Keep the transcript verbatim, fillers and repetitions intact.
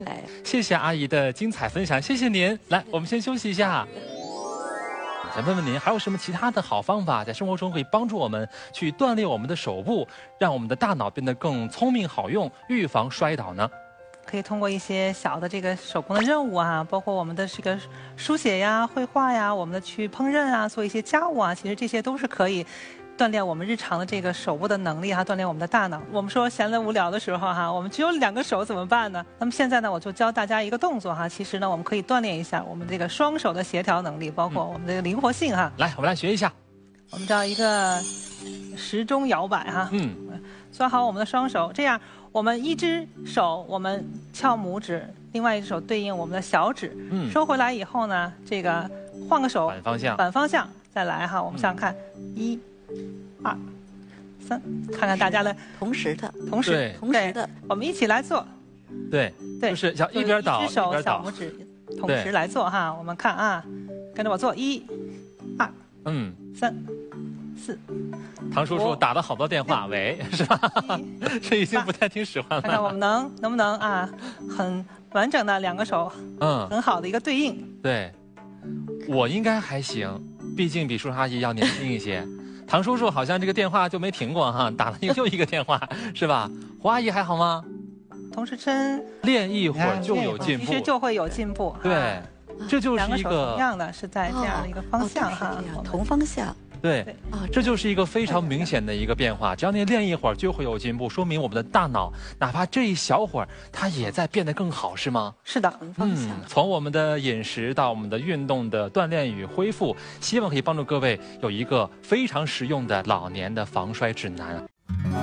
哎， 谢谢阿姨的精彩分享，谢谢您。来，我们先休息一下。想问问您，还有什么其他的好方法，在生活中可以帮助我们去锻炼我们的手部，让我们的大脑变得更聪明好用，预防摔倒呢？ 可以通过一些小的这个手工的任务啊，包括我们的这个书写呀、绘画呀，我们的去烹饪啊，做一些家务啊，其实这些都是可以锻炼我们日常的这个手部的能力哈，锻炼我们的大脑。我们说闲得无聊的时候哈，我们只有两个手怎么办呢？那么现在呢，我就教大家一个动作哈，其实呢，我们可以锻炼一下我们这个双手的协调能力，包括我们的灵活性哈。 来，我们来学一下。 我们叫一个时钟摇摆哈， 嗯， 抓好我们的双手，这样我们一只手我们翘拇指，另外一只手对应我们的小指， 嗯收回来以后呢，这个换个手， 反方向， 反方向再来哈，我们想想看，一、二、三，看看大家的同时的， 同时对同时的， 我们一起来做， 对， 对， 就是像一边倒一只手一边倒小拇，指同时来做哈，我们看啊，跟着我做，一、二、 嗯， 三、四。 唐叔叔打了好多电话，喂，是吧？这已经不太听使唤看看我了。 们能能不能啊，很完整的两个手， 嗯， 很好的一个对应。 对，我应该还行，毕竟比叔叔阿姨要年轻一些。唐叔叔好像这个电话就没停过哈，打了一个又一个电话，是吧？胡阿姨还好吗？ 同时针练一会儿就有进步其实，就会有进步。 对啊， 这就是两个手一个同样的是在这样的一个方向哈哦哦，这样我们同方向对。 啊， 这就是一个非常明显的一个变化，只要你练一会儿就会有进步，说明我们的大脑哪怕这一小会儿，它也在变得更好，是吗？ 是的。 同方向。 从我们的饮食到我们的运动的锻炼与恢复，希望可以帮助各位有一个非常实用的老年的防摔指南。